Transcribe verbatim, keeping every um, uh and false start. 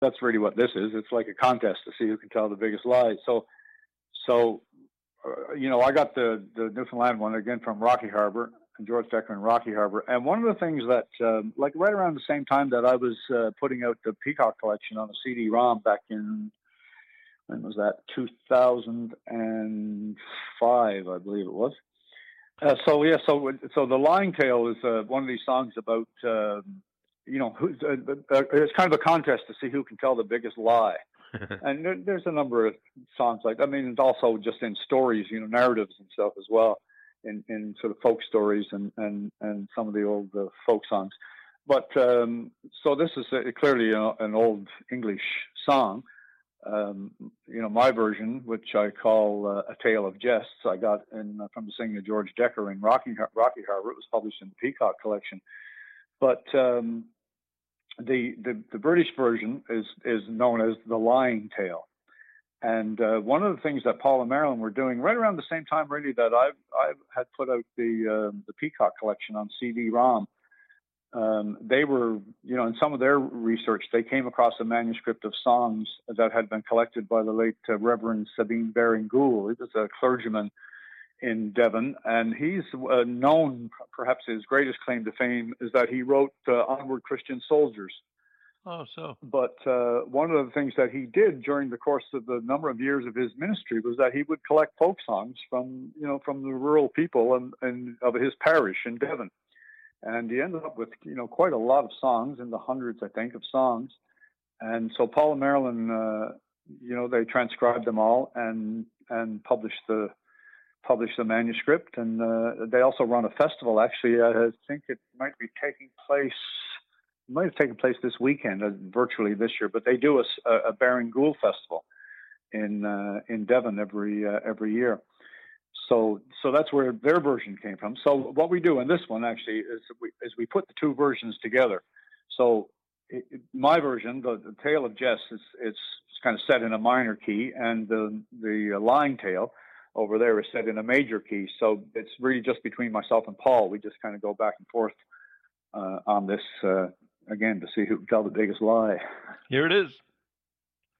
that's really what this is. It's like a contest to see who can tell the biggest lie. So, so uh, you know, I got the the Newfoundland one again from Rocky Harbor, and George Decker in Rocky Harbor. And one of the things that, um, like right around the same time that I was uh, putting out the Peacock collection on a C D-ROM back in, when was that? two thousand five, I believe it was. Uh, so yeah, so so the Lying Tale is uh, one of these songs about, uh, you know, who's, uh, uh, it's kind of a contest to see who can tell the biggest lie. And there, there's a number of songs like that. I mean, it's also just in stories, you know, narratives and stuff as well, in, in sort of folk stories and, and, and some of the old uh, folk songs. But um, so this is uh, clearly a, an old English song. Um, you know, my version, which I call uh, A Tale of Jests, I got in, uh, from the singer George Decker in Rocky, Rocky Harbor. It was published in the Peacock collection. But um, the, the the British version is is known as The Lying Tale. And uh, one of the things that Paul and Marilyn were doing right around the same time, really, that I I had put out the uh, the Peacock collection on C D-ROM. Um, they were, you know, in some of their research, they came across a manuscript of songs that had been collected by the late uh, Reverend Sabine Baring-Gould. He was a clergyman in Devon, and he's uh, known, perhaps his greatest claim to fame is that he wrote uh, Onward Christian Soldiers. Oh, so. But uh, one of the things that he did during the course of the number of years of his ministry was that he would collect folk songs from, you know, from the rural people and, and of his parish in Devon. And he ended up with, you know, quite a lot of songs, in the hundreds, I think, of songs. And so Paul and Marilyn, uh, you know, they transcribed them all and and published the published the manuscript. And uh, they also run a festival. Actually, I think it might be taking place, it might have taken place this weekend, uh, virtually this year. But they do a, a Baring-Gould festival in uh, in Devon every uh, every year. So, so that's where their version came from. So, what we do in this one actually is we is we put the two versions together. So, it, it, my version, the, the Tale of Jests, is it's kind of set in a minor key, and the the Lying Tale over there is set in a major key. So, it's really just between myself and Paul. We just kind of go back and forth uh, on this uh, again to see who can tell the biggest lie. Here it is.